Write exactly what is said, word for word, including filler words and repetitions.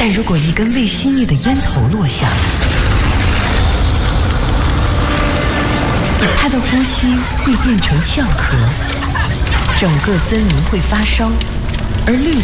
但如果一根未熄灭的烟头落下，它的呼吸会变成壳壳，整个森林会发烧，而绿